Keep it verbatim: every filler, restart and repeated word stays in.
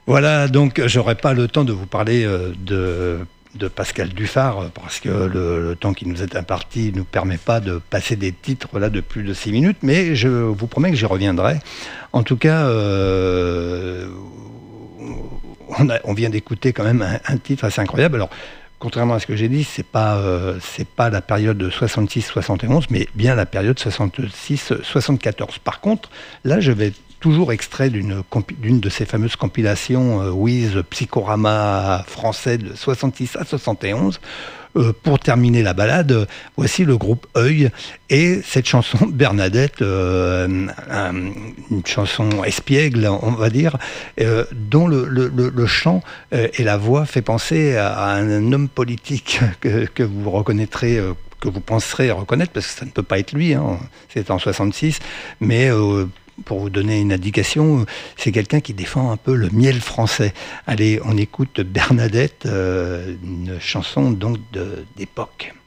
Voilà, donc j'aurai pas le temps de vous parler euh, de, de Pascal Duphare, parce que le, le temps qui nous est imparti ne nous permet pas de passer des titres là de plus de six minutes, mais je vous promets que j'y reviendrai. En tout cas, euh, on, a, on vient d'écouter quand même un, un titre assez incroyable. Alors, contrairement à ce que j'ai dit, c'est pas euh, c'est pas la période de soixante-six soixante et onze, mais bien la période soixante-six soixante-quatorze. Par contre, là, je vais toujours extrait d'une, d'une de ces fameuses compilations euh, Wiz Psychorama français de soixante-six à soixante et onze. Euh, pour terminer la balade, voici le groupe Œil et cette chanson Bernadette, euh, un, une chanson espiègle, on va dire, euh, dont le, le, le chant euh, et la voix fait penser à, à un homme politique que, que vous reconnaîtrez. Euh, que vous penserez reconnaître, parce que ça ne peut pas être lui, hein, c'est en soixante-six, mais euh, pour vous donner une indication, c'est quelqu'un qui défend un peu le miel français. Allez, on écoute Bernadette, euh, une chanson donc de, d'époque.